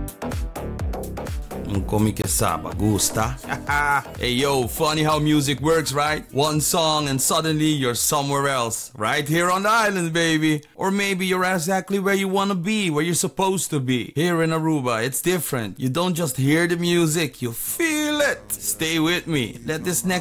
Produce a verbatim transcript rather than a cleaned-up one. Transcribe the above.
Come que saba, gusta. Hey yo, funny how music works, right? One song and suddenly you're somewhere else. Right here on the island, baby. Or maybe you're exactly where you wanna be, where you're supposed to be. Here in Aruba, it's different. You don't just hear the music, you feel it. Stay with me. Let this next